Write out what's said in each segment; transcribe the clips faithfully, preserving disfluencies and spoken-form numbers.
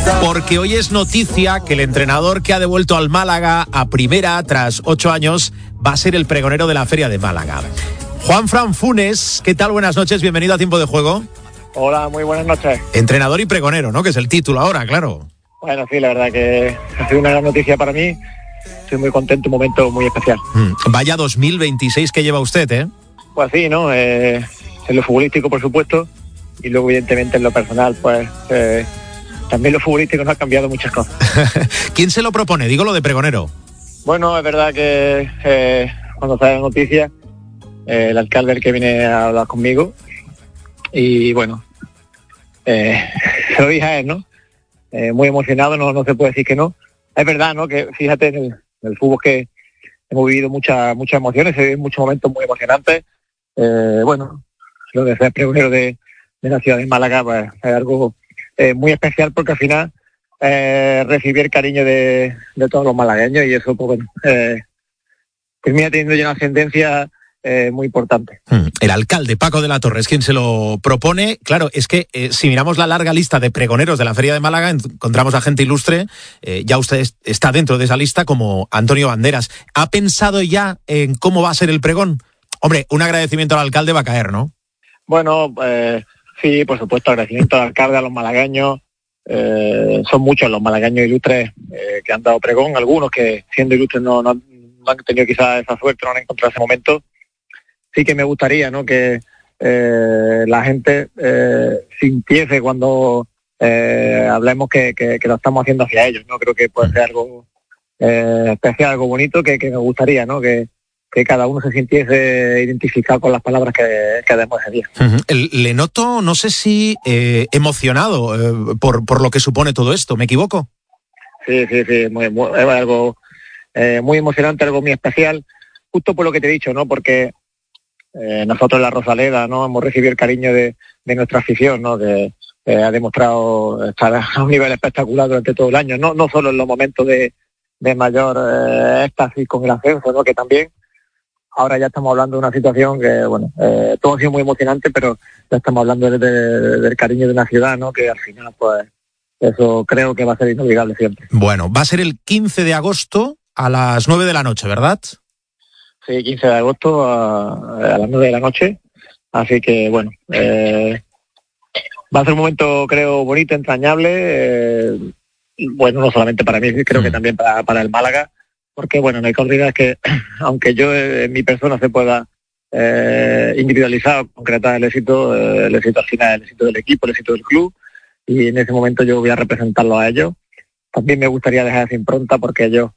Porque hoy es noticia que el entrenador que ha devuelto al Málaga a primera tras ocho años va a ser el pregonero de la Feria de Málaga. Juanfran Funes, ¿qué tal? Buenas noches, bienvenido a Tiempo de Juego. Hola, muy buenas noches. Entrenador y pregonero, ¿no? Que es el título ahora, claro. Bueno, sí, la verdad que ha sido una gran noticia para mí. Estoy muy contento, un momento muy especial. Mm, vaya dos mil veintiséis que lleva usted, ¿eh? Pues sí, ¿no? Eh, en lo futbolístico, por supuesto, y luego, evidentemente, en lo personal, pues eh, también lo futbolístico nos ha cambiado muchas cosas. ¿Quién se lo propone? Digo lo de pregonero. Bueno, es verdad que eh, cuando sale la noticia, eh, el alcalde es el que viene a hablar conmigo, y bueno, eh, se lo dije a él, ¿no? Eh, muy emocionado, no, no se puede decir que no. Es verdad, ¿no? Que fíjate, en el, en el fútbol que hemos vivido muchas muchas emociones, se viven muchos momentos muy emocionantes. Eh, bueno, lo de ser pregonero de, de la ciudad de Málaga, pues, es algo eh, muy especial, porque al final eh, recibir el cariño de, de todos los malagueños, y eso, pues bueno, eh, termina teniendo ya una ascendencia Eh, muy importante. El alcalde Paco de la Torre es quien se lo propone. Claro, es que eh, si miramos la larga lista de pregoneros de la Feria de Málaga, encontramos a gente ilustre. Eh, ya usted está dentro de esa lista, como Antonio Banderas. ¿Ha pensado ya en cómo va a ser el pregón? Hombre, un agradecimiento al alcalde va a caer, ¿no? Bueno, eh, sí, por supuesto, agradecimiento al alcalde, a los malagueños. Eh, son muchos los malagueños ilustres eh, que han dado pregón, algunos que siendo ilustres no, no, no han tenido quizás esa suerte, no han encontrado ese momento. Sí que me gustaría, ¿no?, que eh, la gente eh, sintiese cuando eh, hablemos que, que, que lo estamos haciendo hacia ellos, ¿no? Creo que puede ser algo eh, especial, algo bonito, que, que me gustaría, ¿no?, que, que cada uno se sintiese identificado con las palabras que, que demos ese día. Uh-huh. Le noto, no sé si eh, emocionado eh, por, por lo que supone todo esto, ¿me equivoco? Sí, sí, sí, muy, muy, es algo eh, muy emocionante, algo muy especial, justo por lo que te he dicho, ¿no?, porque Eh, nosotros en la Rosaleda, ¿no?, hemos recibido el cariño de, de nuestra afición, ¿no?, que eh, ha demostrado estar a un nivel espectacular durante todo el año, no no solo en los momentos de, de mayor eh, éxtasis con el ascenso, ¿no?, que también ahora ya estamos hablando de una situación que, bueno, eh, todo ha sido muy emocionante, pero ya estamos hablando de, de, del cariño de una ciudad, ¿no?, que al final, pues, eso creo que va a ser inolvidable siempre. Bueno, va a ser el quince de agosto a las nueve de la noche, ¿verdad? Sí, quince de agosto a, a las nueve de la noche, así que bueno, eh, va a ser un momento, creo, bonito, entrañable, eh, bueno, no solamente para mí, creo mm. que también para, para el Málaga, porque bueno, no hay que olvidar que aunque yo en mi persona se pueda eh, individualizar o concretar el éxito, eh, el éxito al final, el éxito del equipo, el éxito del club, y en ese momento yo voy a representarlo a ellos. También me gustaría dejar esa impronta, porque ellos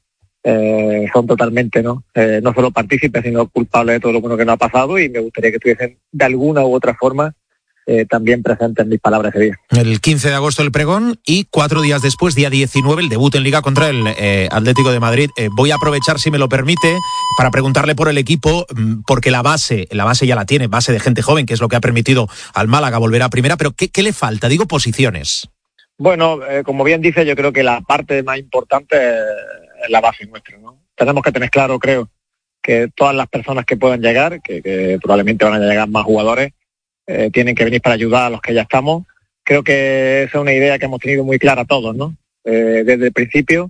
Eh, son totalmente no eh, no solo partícipes, sino culpables de todo lo bueno que nos ha pasado, y me gustaría que estuviesen de alguna u otra forma eh, también presentes en mis palabras ese día. El quince de agosto el pregón, y cuatro días después, día diecinueve, el debut en Liga contra el eh, Atlético de Madrid. Eh, voy a aprovechar, si me lo permite, para preguntarle por el equipo, porque la base, la base ya la tiene, base de gente joven, que es lo que ha permitido al Málaga volver a primera, pero ¿qué, qué le falta? Digo, posiciones. Bueno, eh, como bien dice, yo creo que la parte más importante es la base nuestra, ¿no? Tenemos que tener claro, creo, que todas las personas que puedan llegar, que, que probablemente van a llegar más jugadores, eh, tienen que venir para ayudar a los que ya estamos. Creo que esa es una idea que hemos tenido muy clara todos, ¿no? Eh, desde el principio.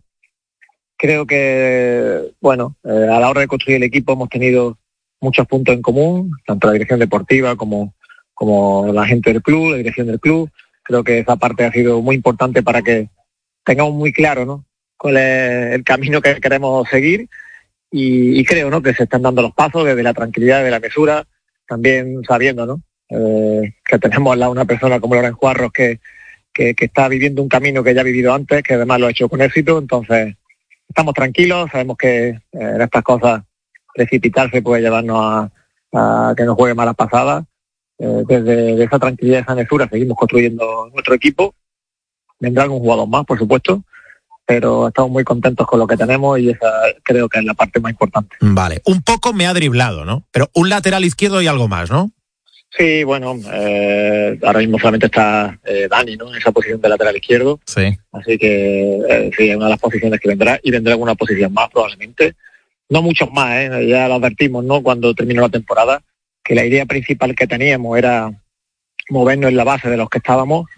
Creo que, bueno, eh, a la hora de construir el equipo hemos tenido muchos puntos en común, tanto la dirección deportiva como, como la gente del club, la dirección del club. Creo que esa parte ha sido muy importante para que tengamos muy claro, ¿no?, cuál es el camino que queremos seguir, y, y creo, ¿no?, que se están dando los pasos desde la tranquilidad, de la mesura, también sabiendo, ¿no?, eh, que tenemos al lado una persona como Loren Juarros que, que, que está viviendo un camino que ya ha vivido antes, que además lo ha hecho con éxito. Entonces estamos tranquilos, sabemos que eh, en estas cosas precipitarse puede llevarnos a, a que nos juegue malas pasadas. Eh, desde esa tranquilidad, esa mesura, seguimos construyendo nuestro equipo. Vendrá algún jugador más, por supuesto, pero estamos muy contentos con lo que tenemos, y esa creo que es la parte más importante. Vale, un poco me ha driblado, ¿no? Pero un lateral izquierdo y algo más, ¿no? Sí, bueno, eh, ahora mismo solamente está eh, Dani, ¿no?, en esa posición de lateral izquierdo. Sí. Así que eh, sí, es una de las posiciones que vendrá, y vendrá alguna posición más probablemente. No muchos más, ¿eh? Ya lo advertimos, ¿no?, cuando terminó la temporada, que la idea principal que teníamos era movernos en la base de los que estábamos,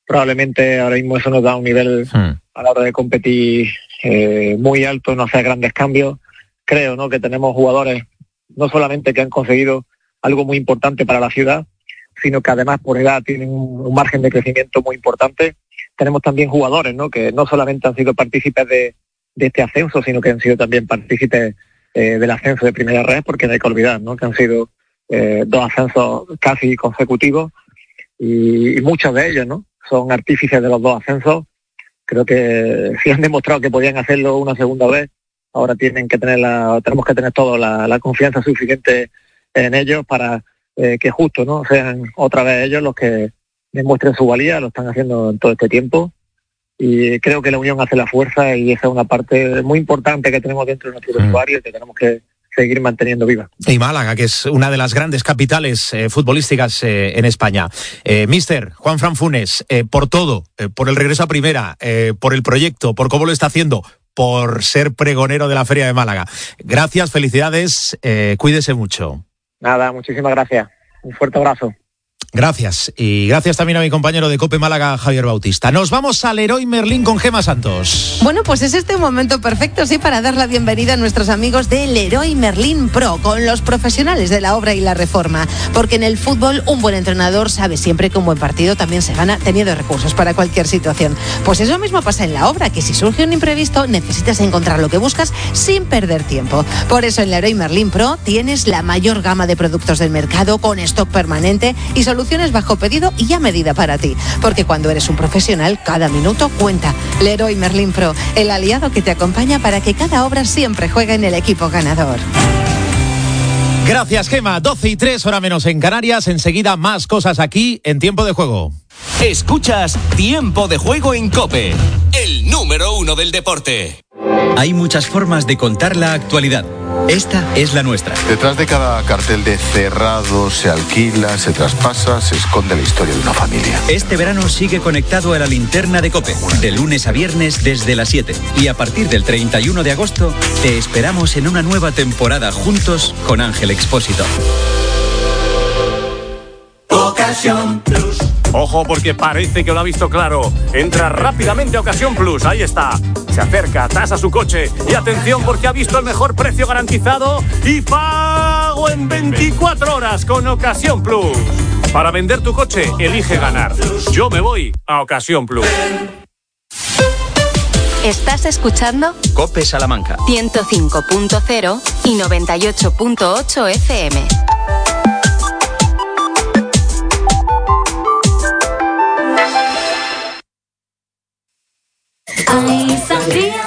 probablemente ahora mismo eso nos da un nivel hmm. a la hora de competir eh, muy alto, no hacer grandes cambios. Creo, ¿no?, que tenemos jugadores no solamente que han conseguido algo muy importante para la ciudad, sino que además por edad tienen un, un margen de crecimiento muy importante. Tenemos también jugadores, ¿no?, que no solamente han sido partícipes de, de este ascenso, sino que han sido también partícipes eh, del ascenso de Primera Red, porque no hay que olvidar, ¿no?, que han sido eh, dos ascensos casi consecutivos y, y muchos de ellos, ¿no?, son artífices de los dos ascensos. Creo que si han demostrado que podían hacerlo una segunda vez, ahora tienen que tener la, tenemos que tener todos la, la confianza suficiente en ellos para eh, que justo, ¿no?, sean otra vez ellos los que demuestren su valía. Lo están haciendo en todo este tiempo y creo que la unión hace la fuerza y esa es una parte muy importante que tenemos dentro de nuestro vestuario mm. que tenemos que seguir manteniendo viva. Y Málaga, que es una de las grandes capitales eh, futbolísticas eh, en España. Eh, Mister Juanfran Funes, eh, por todo, eh, por el regreso a Primera, eh, por el proyecto, por cómo lo está haciendo, por ser pregonero de la Feria de Málaga. Gracias, felicidades, eh, cuídese mucho. Nada, muchísimas gracias. Un fuerte abrazo. Gracias. Y gracias también a mi compañero de COPE Málaga, Javier Bautista. Nos vamos al Leroy Merlin con Gema Santos. Bueno, pues es este un momento perfecto, sí, para dar la bienvenida a nuestros amigos de Leroy Merlin Pro, con los profesionales de la obra y la reforma. Porque en el fútbol, un buen entrenador sabe siempre que un buen partido también se gana teniendo recursos para cualquier situación. Pues eso mismo pasa en la obra, que si surge un imprevisto, necesitas encontrar lo que buscas sin perder tiempo. Por eso en Leroy Merlin Pro tienes la mayor gama de productos del mercado, con stock permanente y soluciones bajo pedido y a medida para ti. Porque cuando eres un profesional, cada minuto cuenta. Leroy Merlin Pro, el aliado que te acompaña para que cada obra siempre juegue en el equipo ganador. Gracias, Gema. doce y tres, hora menos en Canarias. Enseguida más cosas aquí en Tiempo de Juego. Escuchas Tiempo de Juego en COPE, el número uno del deporte. Hay muchas formas de contar la actualidad. Esta es la nuestra. Detrás de cada cartel de cerrado, se alquila, se traspasa, se esconde la historia de una familia. Este verano sigue conectado a la linterna de COPE, de lunes a viernes desde las siete. Y a partir del treinta y uno de agosto, te esperamos en una nueva temporada juntos con Ángel Expósito. Ocasión Plus. Ojo, porque parece que lo ha visto claro. Entra rápidamente a Ocasión Plus, ahí está. Se acerca, tasa su coche y atención porque ha visto el mejor precio garantizado y pago en veinticuatro horas con Ocasión Plus. Para vender tu coche, elige ganar. Yo me voy a Ocasión Plus. ¿Estás escuchando? COPE Salamanca. ciento cinco punto cero y noventa y ocho punto ocho F M. Hay sangría